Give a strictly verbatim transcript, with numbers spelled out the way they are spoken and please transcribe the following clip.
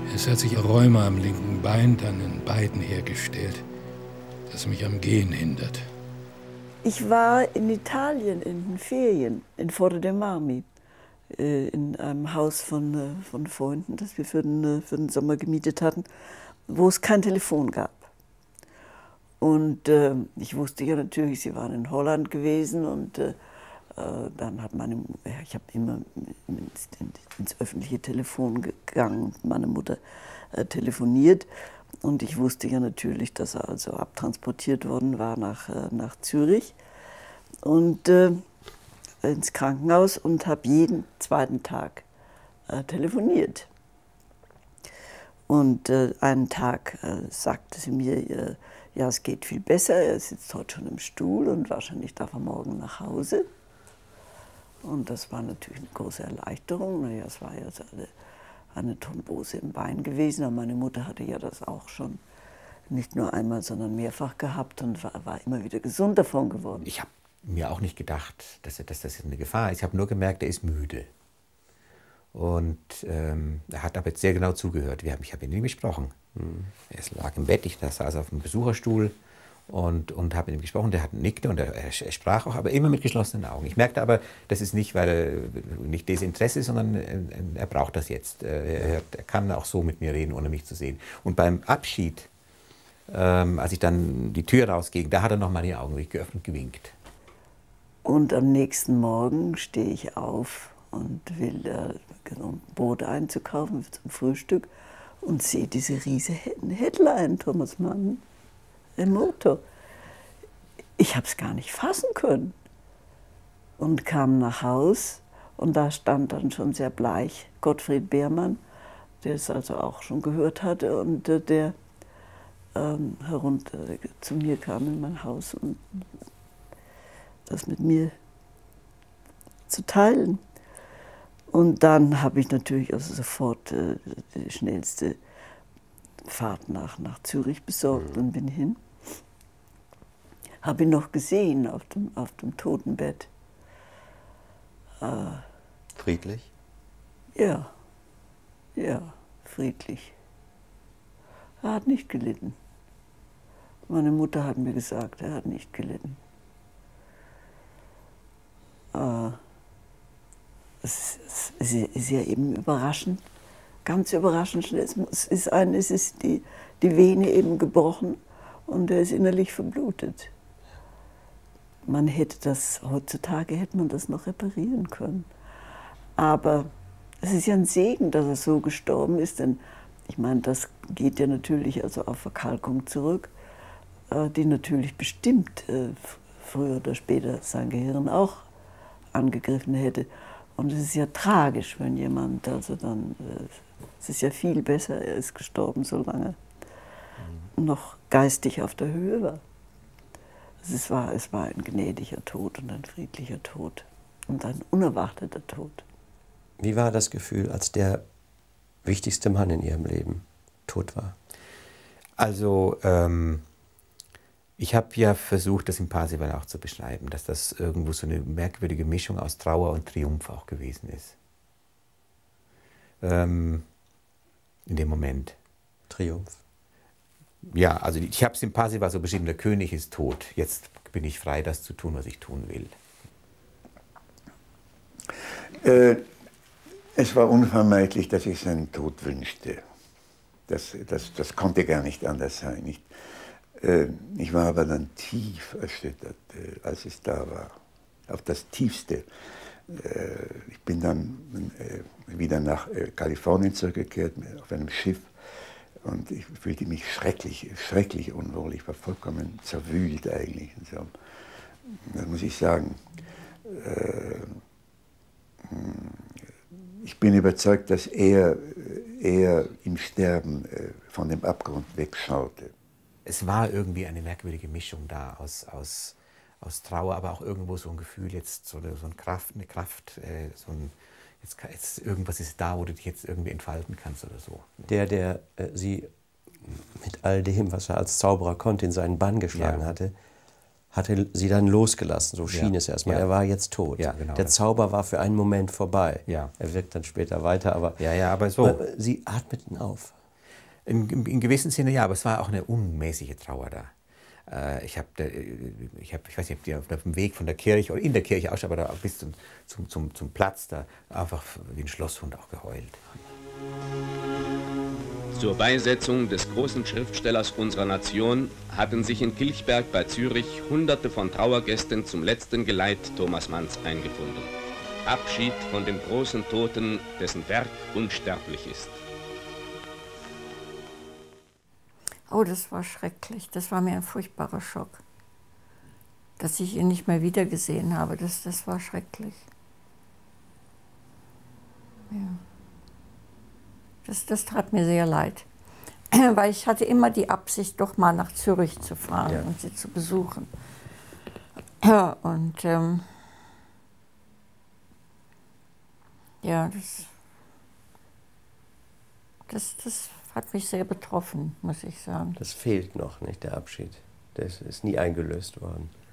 Es hat sich Rheuma am linken Bein, dann in beiden hergestellt, das mich am Gehen hindert. Ich war in Italien in den Ferien, in Forte dei Marmi, in einem Haus von, von Freunden, das wir für den, für den Sommer gemietet hatten, wo es kein Telefon gab. Und äh, ich wusste ja natürlich, sie waren in Holland gewesen und äh, dann hat meine, ich habe immer ins, ins öffentliche Telefon gegangen, meine Mutter äh, telefoniert. Und ich wusste ja natürlich, dass er also abtransportiert worden war nach, äh, nach Zürich und äh, ins Krankenhaus und habe jeden zweiten Tag äh, telefoniert. Und äh, einen Tag äh, sagte sie mir, äh, ja, es geht viel besser, er sitzt heute schon im Stuhl und wahrscheinlich darf er morgen nach Hause. Und das war natürlich eine große Erleichterung. Naja, es war ja so eine, eine Thrombose im Bein gewesen, aber meine Mutter hatte ja das auch schon nicht nur einmal, sondern mehrfach gehabt und war, war immer wieder gesund davon geworden. Ich habe mir auch nicht gedacht, dass, dass das eine Gefahr ist. Ich habe nur gemerkt, er ist müde. Und ähm, er hat aber jetzt sehr genau zugehört. Wir haben, ich habe ihn nie gesprochen. Mhm. Er lag im Bett, ich saß auf dem Besucherstuhl und, und habe mit ihm gesprochen. Der hat nickte und er, er, er sprach auch, aber immer mit geschlossenen Augen. Ich merkte aber, das ist nicht, weil er nicht Desinteresse ist, sondern er, er braucht das jetzt. Er, er kann auch so mit mir reden, ohne mich zu sehen. Und beim Abschied, ähm, als ich dann die Tür rausging, da hat er noch mal die Augen geöffnet und gewinkt. Und am nächsten Morgen stehe ich auf und will äh, Brot einzukaufen zum Frühstück und sehe diese riesige Headline, Thomas Mann im Motor. Ich habe es gar nicht fassen können und kam nach Haus und da stand dann schon sehr bleich Gottfried Beermann, der es also auch schon gehört hatte und äh, der ähm, herunter zu mir kam in mein Haus und das mit mir zu teilen. Und dann habe ich natürlich also sofort äh, die schnellste Fahrt nach, nach Zürich besorgt mhm. und bin hin. Habe ihn noch gesehen auf dem, auf dem Totenbett. Äh, friedlich? Ja, ja, friedlich. Er hat nicht gelitten. Meine Mutter hat mir gesagt, er hat nicht gelitten. Äh, Es ist, ist ja eben überraschend, ganz überraschend. Es ist, ein, es ist die, die Vene eben gebrochen und er ist innerlich verblutet. Man hätte das, heutzutage hätte man das noch reparieren können. Aber es ist ja ein Segen, dass er so gestorben ist, denn ich meine, das geht ja natürlich also auf Verkalkung zurück, die natürlich bestimmt früher oder später sein Gehirn auch angegriffen hätte. Und es ist ja tragisch, wenn jemand, also dann, es ist ja viel besser, er ist gestorben, solange mhm. noch geistig auf der Höhe war. Es war, es war ein gnädiger Tod und ein friedlicher Tod und ein unerwarteter Tod. Wie war das Gefühl, als der wichtigste Mann in Ihrem Leben tot war? Also, ähm ich habe ja versucht, das im Parzival auch zu beschreiben, dass das irgendwo so eine merkwürdige Mischung aus Trauer und Triumph auch gewesen ist. Ähm, in dem Moment. Triumph? Ja, also ich habe es im Parzival so beschrieben, der König ist tot. Jetzt bin ich frei, das zu tun, was ich tun will. Äh, es war unvermeidlich, dass ich seinen Tod wünschte. Das, das, das konnte gar nicht anders sein. Ich, Ich war aber dann tief erschüttert, als es da war, auf das Tiefste. Ich bin dann wieder nach Kalifornien zurückgekehrt, auf einem Schiff, und ich fühlte mich schrecklich, schrecklich unwohl. Ich war vollkommen zerwühlt eigentlich. Und so. Das muss ich sagen. Ich bin überzeugt, dass er, er im Sterben von dem Abgrund wegschaute. Es war irgendwie eine merkwürdige Mischung da aus, aus, aus Trauer, aber auch irgendwo so ein Gefühl, jetzt so eine, so eine Kraft, eine Kraft äh, so ein, jetzt, jetzt irgendwas ist da, wo du dich jetzt irgendwie entfalten kannst oder so. Der, der äh, Sie mit all dem, was er als Zauberer konnte, in seinen Bann geschlagen ja. hatte, hatte Sie dann losgelassen, so schien ja. es erstmal. Ja. Er war jetzt tot. Ja, genau. Der Zauber war für einen Moment vorbei. Ja. Er wirkt dann später weiter, aber, ja, ja, aber so. Sie atmeten auf. In, in, in gewissem Sinne ja, aber es war auch eine unmäßige Trauer da. Äh, ich habe, ich, hab, ich weiß nicht, ob die auf dem Weg von der Kirche oder in der Kirche auch, aber da bis zum, zum, zum, zum Platz da einfach wie ein Schlosshund auch geheult. Zur Beisetzung des großen Schriftstellers unserer Nation hatten sich in Kilchberg bei Zürich Hunderte von Trauergästen zum letzten Geleit Thomas Manns eingefunden. Abschied von dem großen Toten, dessen Werk unsterblich ist. Oh, das war schrecklich. Das war mir ein furchtbarer Schock. Dass ich ihn nicht mehr wiedergesehen habe, das, das war schrecklich. Ja. Das, das tat mir sehr leid, weil ich hatte immer die Absicht, doch mal nach Zürich zu fahren ja. und sie zu besuchen. Ja, und ähm, ja, das, das, das hat mich sehr betroffen, muss ich sagen. Das fehlt noch, nicht, der Abschied. Das ist nie eingelöst worden.